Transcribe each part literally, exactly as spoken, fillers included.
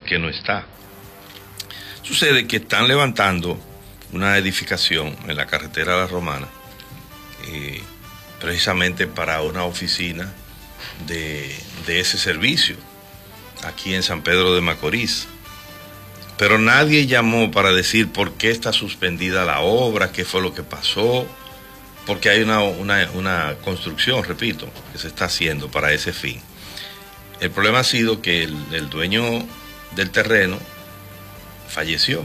que no está. Sucede que están levantando una edificación en la carretera de La Romana, eh, precisamente para una oficina de, de ese servicio, aquí en San Pedro de Macorís. Pero nadie llamó para decir por qué está suspendida la obra, qué fue lo que pasó, porque hay una, una, una construcción, repito, que se está haciendo para ese fin. El problema ha sido que el, el dueño del terreno falleció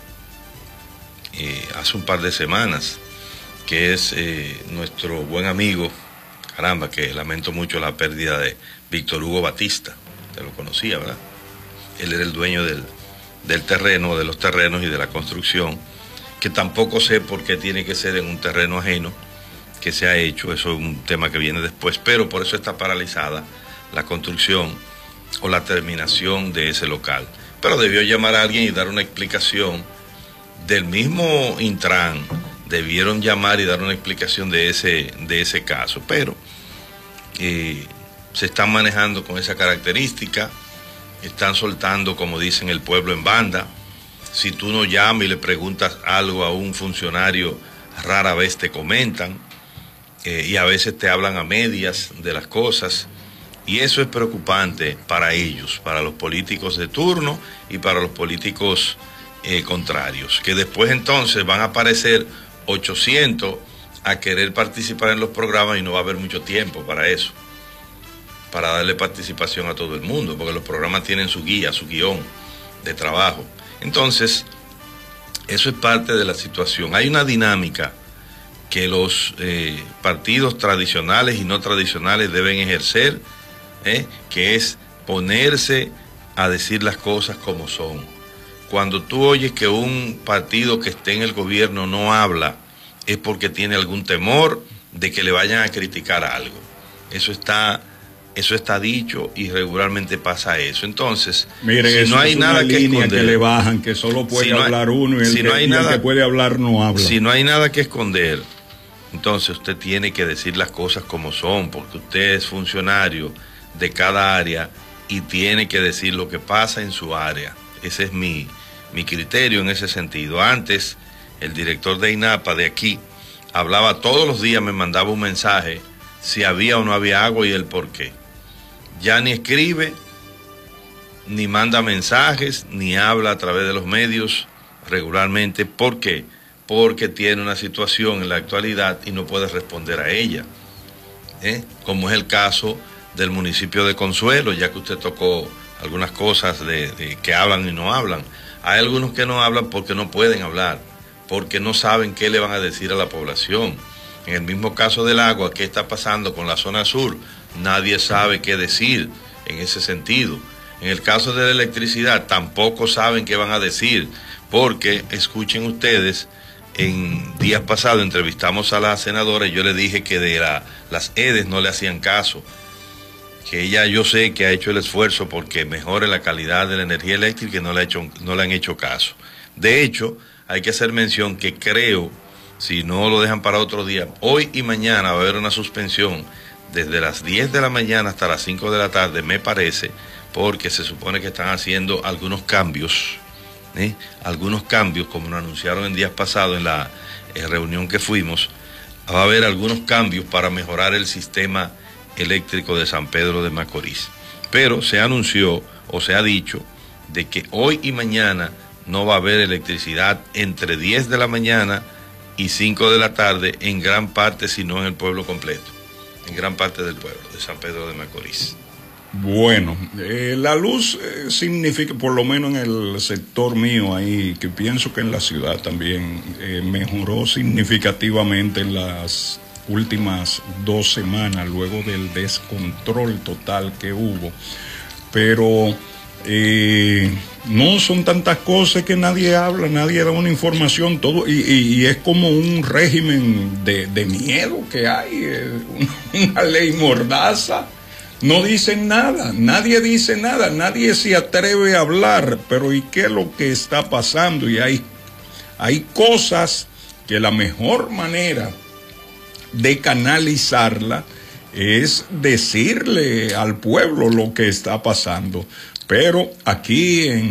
eh, hace un par de semanas, que es eh, nuestro buen amigo, caramba, que lamento mucho la pérdida de Víctor Hugo Batista, te lo conocía, ¿verdad? Él era el dueño del, del terreno, de los terrenos y de la construcción, que tampoco sé por qué tiene que ser en un terreno ajeno que se ha hecho, eso es un tema que viene después, pero por eso está paralizada la construcción o la terminación de ese local. Pero debió llamar a alguien y dar una explicación del mismo Intran, debieron llamar y dar una explicación de ese, de ese caso, pero eh, se están manejando con esa característica, están soltando, como dicen el pueblo, en banda. Si tú no llamas y le preguntas algo a un funcionario, rara vez te comentan, eh, y a veces te hablan a medias de las cosas, y eso es preocupante para ellos, para los políticos de turno y para los políticos eh, contrarios, que después entonces van a aparecer ochocientos a querer participar en los programas y no va a haber mucho tiempo para eso, para darle participación a todo el mundo, porque los programas tienen su guía, su guión de trabajo. Entonces, eso es parte de la situación. Hay una dinámica que los eh, partidos tradicionales y no tradicionales deben ejercer, ¿eh? que es ponerse a decir las cosas como son. Cuando tú oyes que un partido que esté en el gobierno no habla, es porque tiene algún temor de que le vayan a criticar algo. Eso está, eso está dicho y regularmente pasa eso. Entonces, miren, si eso no hay es nada una que línea esconder, que le bajan, que solo puede si no hay, hablar uno y el, si que, no hay y nada, el que puede hablar no habla. Si no hay nada que esconder, entonces usted tiene que decir las cosas como son, porque usted es funcionario de cada área y tiene que decir lo que pasa en su área. Ese es mi, mi criterio en ese sentido. Antes, el director de INAPA de aquí hablaba todos los días, me mandaba un mensaje si había o no había agua y el por qué. Ya ni escribe, ni manda mensajes, ni habla a través de los medios regularmente. ¿Por qué? Porque tiene una situación en la actualidad y no puede responder a ella, ¿eh? Como es el caso del municipio de Consuelo, ya que usted tocó algunas cosas de, de que hablan y no hablan. Hay algunos que no hablan porque no pueden hablar, porque no saben qué le van a decir a la población. En el mismo caso del agua, ¿qué está pasando con la zona sur? Nadie sabe qué decir en ese sentido. En el caso de la electricidad, tampoco saben qué van a decir, porque, escuchen ustedes, en días pasados entrevistamos a la senadora y yo le dije que de la, las E D E S no le hacían caso, que ella, yo sé que ha hecho el esfuerzo porque mejore la calidad de la energía eléctrica y no le, ha hecho, no le han hecho caso. De hecho, hay que hacer mención que creo, si no lo dejan para otro día, hoy y mañana va a haber una suspensión desde las diez de la mañana hasta las cinco de la tarde, me parece, porque se supone que están haciendo algunos cambios, ¿eh? algunos cambios, como nos anunciaron en días pasados en la eh, reunión que fuimos. Va a haber algunos cambios para mejorar el sistema eléctrico de San Pedro de Macorís, pero se anunció o se ha dicho de que hoy y mañana no va a haber electricidad entre diez de la mañana y cinco de la tarde en gran parte, sino en el pueblo completo, en gran parte del pueblo de San Pedro de Macorís. Bueno, eh, la luz eh, significa, por lo menos en el sector mío ahí, que pienso que en la ciudad también eh, mejoró significativamente en las últimas dos semanas, luego del descontrol total que hubo. Pero eh, no son tantas cosas que nadie habla, nadie da una información, todo, y, y, y es como un régimen de, de miedo que hay, eh, una, una ley mordaza. No dicen nada, nadie dice nada, nadie se atreve a hablar, pero ¿y qué es lo que está pasando? Y hay, hay cosas que la mejor manera de canalizarla es decirle al pueblo lo que está pasando. Pero aquí en